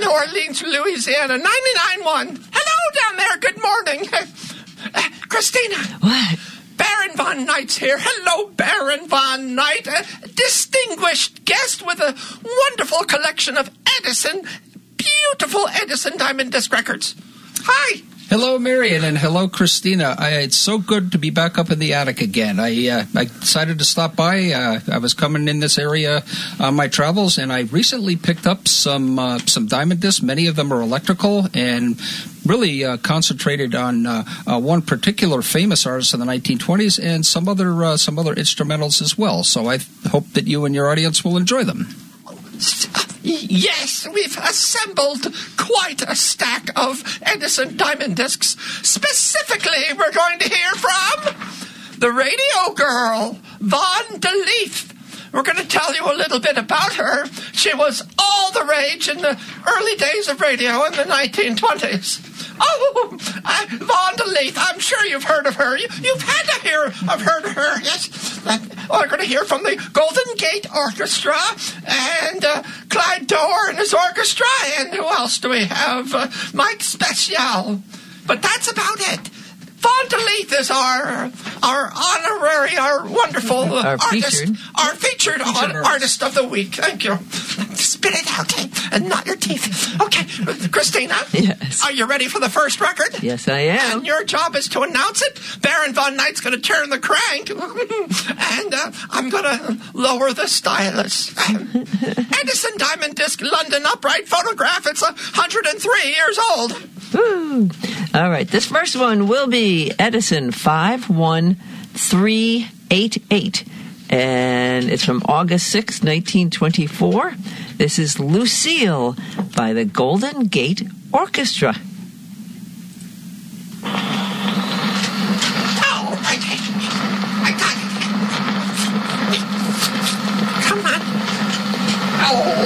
New Orleans, Louisiana, 99.1. Hello down there. Good morning. Christina. What? Baron von Knight's here. Hello, Baron von Knight. A distinguished guest with a wonderful collection of beautiful Edison diamond disc records. Hi. Hello, Marion, and hello, Christina. It's so good to be back up in the attic again. I decided to stop by. I was coming in this area on my travels, and I recently picked up some diamond discs. Many of them are electrical, and really concentrated on one particular famous artist in the 1920s, and some other instrumentals as well. So I hope that you and your audience will enjoy them. Yes, we've assembled quite a stack of Edison diamond discs. Specifically, we're going to hear from the radio girl, Von de Leef. We're going to tell you a little bit about her. She was all the rage in the early days of radio in the 1920s. Oh, Von de Leef, I'm sure you've heard of her. You've had to hear of her, yes. We're going to hear from the Golden Gate Orchestra and Clyde Dorr and his orchestra. And who else do we have? Mike Special. But that's about it. Von de Leef is our honorary, our wonderful artist, our featured artist of the week. Thank you. Spit it out, and not your teeth. Okay, Christina. Yes. Are you ready for the first record? Yes, I am. And your job is to announce it. Baron von Knight's going to turn the crank, and I'm going to lower the stylus. Edison Diamond Disc London Upright Photograph. It's 103 years old. Woo. All right, this first one will be Edison 51388, and it's from August 6, 1924. This is Lucille by the Golden Gate Orchestra. Oh, I got it. Come on. Oh.